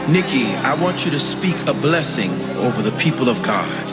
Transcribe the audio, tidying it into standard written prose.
Nikki, I want you to speak a blessing over the people of God.